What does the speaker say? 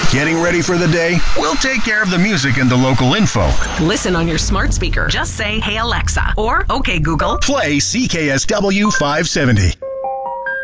Getting ready for the day? We'll take care of the music and the local info. Listen on your smart speaker. Just say, "Hey Alexa," or "Okay Google." Play CKSW 570.